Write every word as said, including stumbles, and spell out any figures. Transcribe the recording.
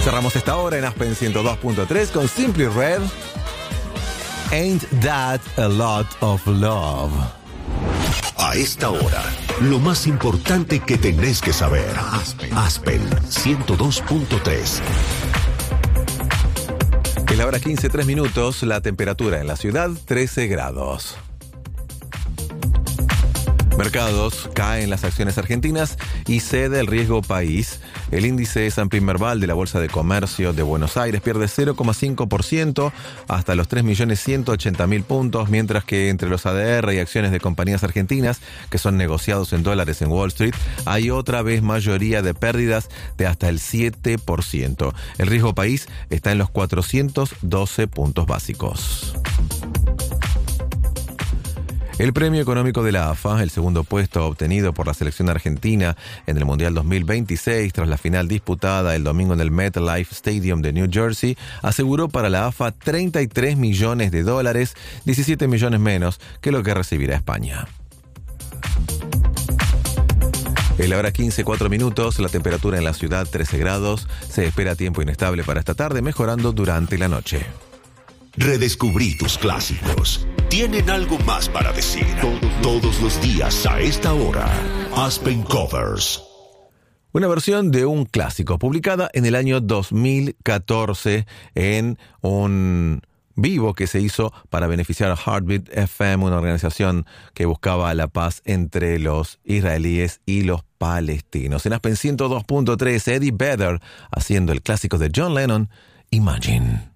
Cerramos esta hora en Aspen ciento dos punto tres con Simply Red. Ain't That a Lot of Love. A esta hora, lo más importante que tenés que saber. Aspen, Aspen ciento dos punto tres. Es la hora quince, tres minutos. La temperatura en la ciudad, trece grados. Mercados, caen las acciones argentinas y cede el riesgo país. El índice S and P Merval de la Bolsa de Comercio de Buenos Aires pierde cero coma cinco por ciento hasta los tres millones ciento ochenta mil puntos, mientras que entre los A D R y acciones de compañías argentinas que son negociados en dólares en Wall Street, hay otra vez mayoría de pérdidas de hasta el siete por ciento. El riesgo país está en los cuatrocientos doce puntos básicos. El premio económico de la A F A, el segundo puesto obtenido por la selección argentina en el Mundial dos mil veintiséis tras la final disputada el domingo en el MetLife Stadium de New Jersey, aseguró para la A F A treinta y tres millones de dólares, diecisiete millones menos que lo que recibirá España. Es la hora quince, cuatro minutos, la temperatura en la ciudad trece grados, se espera tiempo inestable para esta tarde, mejorando durante la noche. Redescubrí tus clásicos. Tienen algo más para decir. Todos los días a esta hora. Aspen Covers. Una versión de un clásico publicada en el año dos mil catorce en un vivo que se hizo para beneficiar a Heartbeat F M, una organización que buscaba la paz entre los israelíes y los palestinos. En Aspen ciento dos punto tres, Eddie Vedder haciendo el clásico de John Lennon, Imagine.